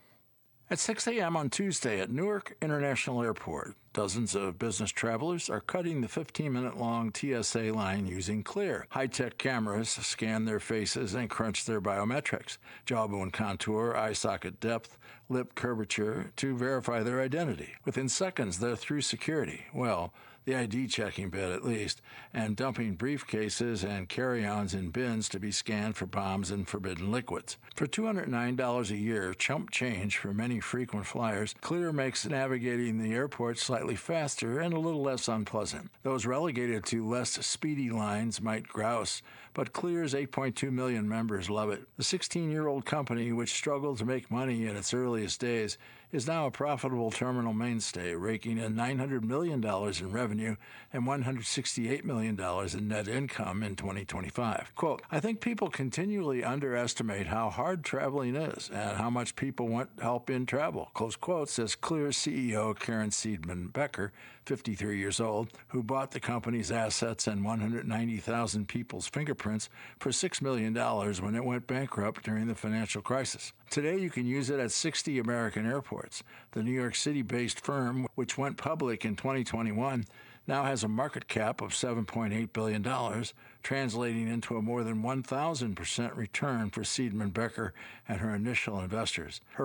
At 6 a.m. on Tuesday at Newark International Airport, dozens of business travelers are cutting the 15-minute-long TSA line using Clear. High-tech cameras scan their faces and crunch their biometrics, jawbone contour, eye socket depth, lip curvature, to verify their identity. Within seconds, they're through security. Well, the ID checking bit at least, and dumping briefcases and carry-ons in bins to be scanned for bombs and forbidden liquids. For $209 a year, chump change for many frequent flyers, Clear makes navigating the airport slightly faster and a little less unpleasant. Those relegated to less speedy lines might grouse, but Clear's 8.2 million members love it. The 16-year-old company, which struggled to make money in its earliest days, is now a profitable terminal mainstay, raking in $900 million in revenue and $168 million in net income in 2025. Quote, I think people continually underestimate how hard traveling is and how much people want help in travel, close quote, says Clear CEO Karen Seidman-Becker, 53 years old, who bought the company's assets and 190,000 people's fingerprints for $6 million when it went bankrupt during the financial crisis. Today, you can use it at 60 American airports. The New York City-based firm, which went public in 2021, now has a market cap of $7.8 billion, translating into a more than 1,000% return for Seidman-Becker and her initial investors. Her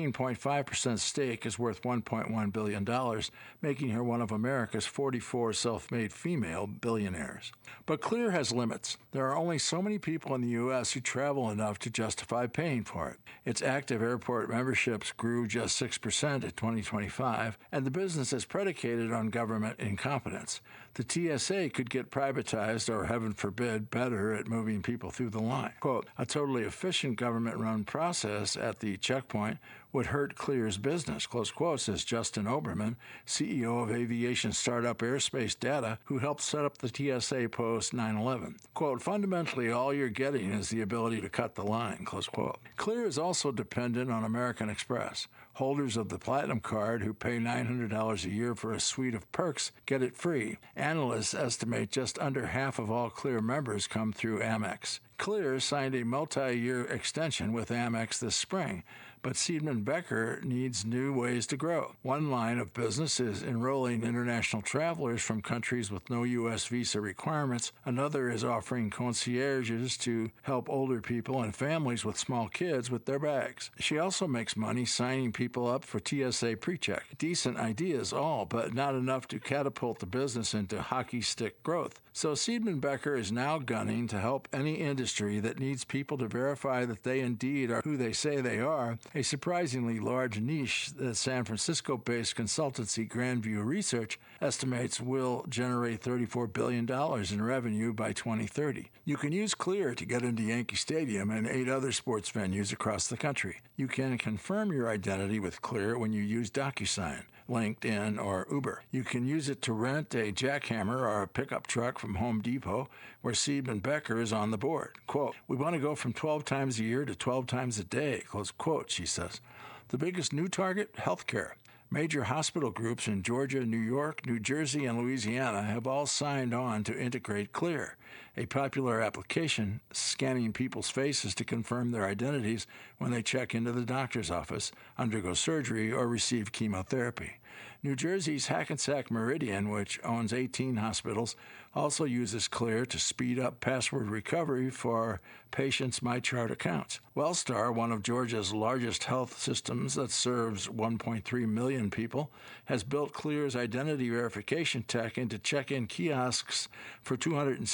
14.5% stake is worth $1.1 billion, making her one of America's 44 self-made female billionaires. But Clear has limits. There are only so many people in the U.S. who travel enough to justify paying for it. Its active airport memberships grew just 6% in 2025, and the business is predicated on government incompetence. The TSA could get privatized or, heaven forbid, better at moving people through the line. Quote, a totally efficient government-run process at the checkpoint would hurt Clear's business, close quote, says Justin Oberman, CEO of aviation startup Airspace Data, who helped set up the TSA post 9/11. Quote, fundamentally, all you're getting is the ability to cut the line, close quote. Clear is also dependent on American Express. Holders of the Platinum Card who pay $900 a year for a suite of perks get it free. Analysts estimate just under half of all Clear members come through Amex. Clear signed a multi-year extension with Amex this spring, but Seidman-Becker needs new ways to grow. One line of business is enrolling international travelers from countries with no U.S. visa requirements. Another is offering concierges to help older people and families with small kids with their bags. She also makes money signing people up for TSA PreCheck. Decent ideas all, but not enough to catapult the business into hockey stick growth. So Seidman-Becker is now gunning to help any industry that needs people to verify that they indeed are who they say they are, a surprisingly large niche that San Francisco-based consultancy Grandview Research estimates will generate $34 billion in revenue by 2030. You can use Clear to get into Yankee Stadium and 8 other sports venues across the country. You can confirm your identity with Clear when you use DocuSign, LinkedIn, or Uber. You can use it to rent a jackhammer or a pickup truck from Home Depot, where Seidman-Becker is on the board. Quote, we want to go from 12 times a year to 12 times a day, close quote, she says. The biggest new target, healthcare. Major hospital groups in Georgia, New York, New Jersey, and Louisiana have all signed on to integrate Clear, a popular application scanning people's faces to confirm their identities when they check into the doctor's office, undergo surgery, or receive chemotherapy. New Jersey's Hackensack Meridian, which owns 18 hospitals, also uses Clear to speed up password recovery for patients' MyChart accounts. Wellstar, one of Georgia's largest health systems that serves 1.3 million people, has built Clear's identity verification tech into check-in kiosks for $264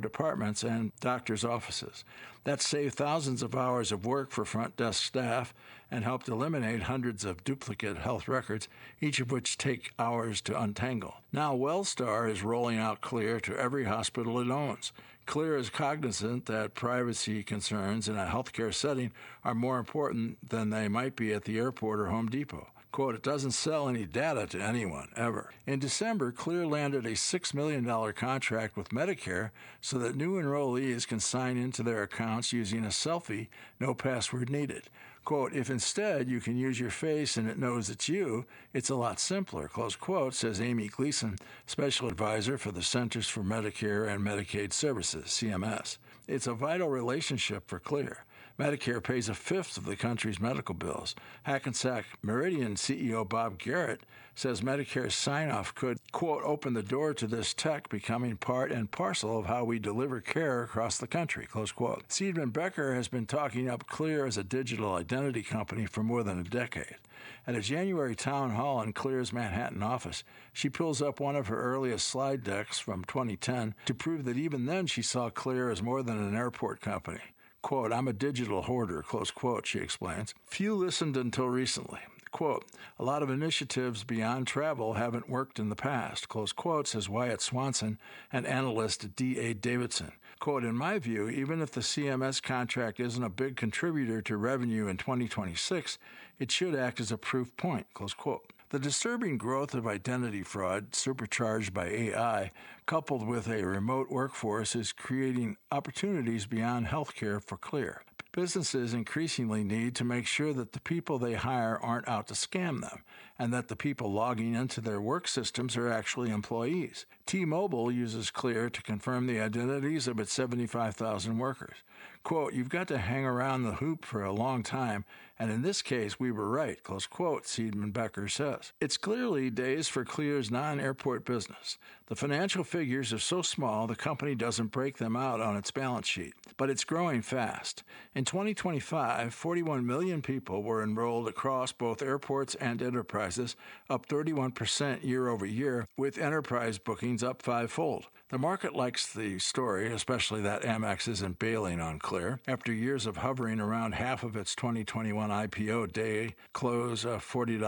airport departments and doctors' offices. That saved thousands of hours of work for front desk staff and helped eliminate hundreds of duplicate health records, each of which take hours to untangle. Now Wellstar is rolling out Clear to every hospital it owns. Clear is cognizant that privacy concerns in a healthcare setting are more important than they might be at the airport or Home Depot. Quote, it doesn't sell any data to anyone, ever. In December, Clear landed a $6 million contract with Medicare so that new enrollees can sign into their accounts using a selfie, no password needed. Quote, if instead you can use your face and it knows it's you, it's a lot simpler, close quote, says Amy Gleason, Special Advisor for the Centers for Medicare and Medicaid Services, CMS. It's a vital relationship for Clear. Medicare pays a fifth of the country's medical bills. Hackensack Meridian CEO Bob Garrett says Medicare's sign-off could, quote, open the door to this tech becoming part and parcel of how we deliver care across the country, close quote. Seidman Becker has been talking up Clear as a digital identity company for more than a decade. At a January town hall in Clear's Manhattan office, she pulls up one of her earliest slide decks from 2010 to prove that even then she saw Clear as more than an airport company. Quote, I'm a digital hoarder, close quote, she explains. Few listened until recently. Quote, a lot of initiatives beyond travel haven't worked in the past, close quote, says Wyatt Swanson, an analyst at D.A. Davidson. Quote, in my view, even if the CMS contract isn't a big contributor to revenue in 2026, it should act as a proof point, close quote. The disturbing growth of identity fraud, supercharged by AI, coupled with a remote workforce, is creating opportunities beyond healthcare for Clear. Businesses increasingly need to make sure that the people they hire aren't out to scam them, and that the people logging into their work systems are actually employees. T-Mobile uses Clear to confirm the identities of its 75,000 workers. Quote, you've got to hang around the hoop for a long time, and in this case, we were right, close quote, Seidman Becker says. It's clearly days for Clear's non-airport business. The financial figures are so small, the company doesn't break them out on its balance sheet. But it's growing fast. In 2025, 41 million people were enrolled across both airports and enterprises, up 31% year over year, with enterprise bookings up fivefold. The market likes the story, especially that Amex isn't bailing on Clear. After years of hovering around half of its 2021 IPO day close of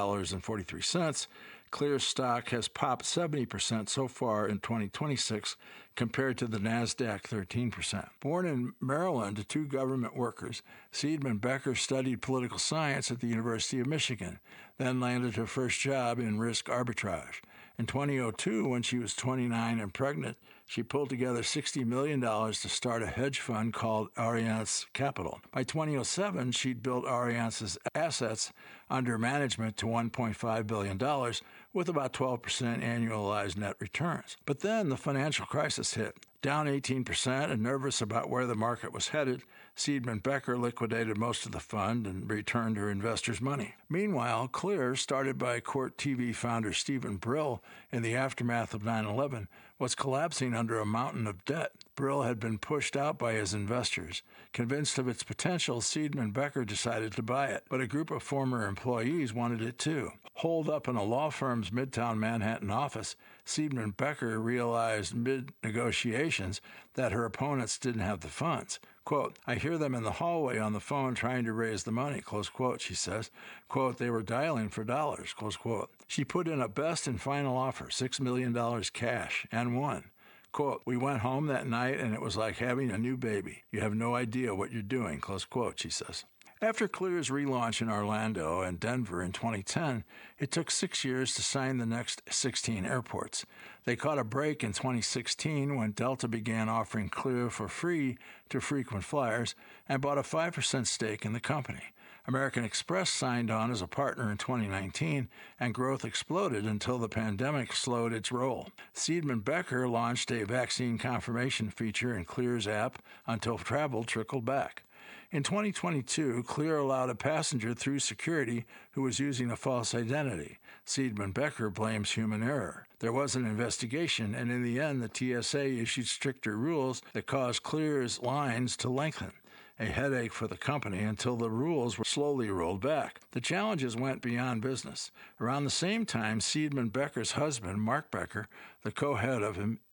$40.43, Clear stock has popped 70% so far in 2026 compared to the NASDAQ 13%. Born in Maryland to two government workers, Seidman Becker studied political science at the University of Michigan, then landed her first job in risk arbitrage. In 2002, when she was 29 and pregnant, she pulled together $60 million to start a hedge fund called Ariance Capital. By 2007, she'd built Ariance's assets under management to $1.5 billion, with about 12% annualized net returns. But then the financial crisis hit. Down 18% and nervous about where the market was headed, Seidman Becker liquidated most of the fund and returned her investors' money. Meanwhile, Clear, started by Court TV founder Stephen Brill in the aftermath of 9/11, was collapsing under a mountain of debt. Brill had been pushed out by his investors. Convinced of its potential, Seidman Becker decided to buy it, but a group of former employees wanted it too. Holed up in a law firm's Midtown Manhattan office, Seidman Becker realized mid-negotiations that her opponents didn't have the funds. Quote, I hear them in the hallway on the phone trying to raise the money, close quote, she says. Quote, they were dialing for dollars, close quote. She put in a best and final offer, $6 million cash, and won. Quote, we went home that night and it was like having a new baby. You have no idea what you're doing, close quote, she says. After Clear's relaunch in Orlando and Denver in 2010, it took 6 years to sign the next 16 airports. They caught a break in 2016 when Delta began offering Clear for free to frequent flyers and bought a 5% stake in the company. American Express signed on as a partner in 2019, and growth exploded until the pandemic slowed its roll. Seidman Becker launched a vaccine confirmation feature in Clear's app until travel trickled back. In 2022, Clear allowed a passenger through security who was using a false identity. Seidman Becker blames human error. There was an investigation, and in the end, the TSA issued stricter rules that caused Clear's lines to lengthen. A headache for the company until the rules were slowly rolled back. The challenges went beyond business. Around the same time, Seidman Becker's husband, Mark Becker, the co-head of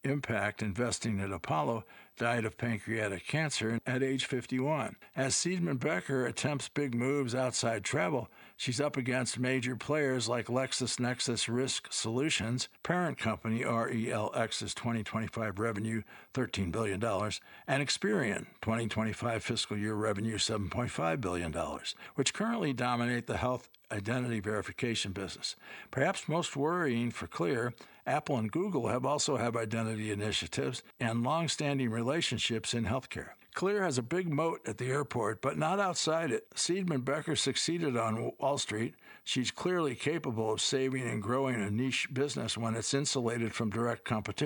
impact investing at Apollo, died of pancreatic cancer at age 51. As Seidman Becker attempts big moves outside travel, she's up against major players like LexisNexis Risk Solutions, parent company RELX's 2025 revenue $13 billion, and Experian, 2025 fiscal year revenue $7.5 billion, which currently dominate the health identity verification business. Perhaps most worrying for Clear, Apple and Google also have identity initiatives and long-standing relationships in healthcare. Clear has a big moat at the airport, but not outside it. Seidman Becker succeeded on Wall Street. She's clearly capable of saving and growing a niche business when it's insulated from direct competition.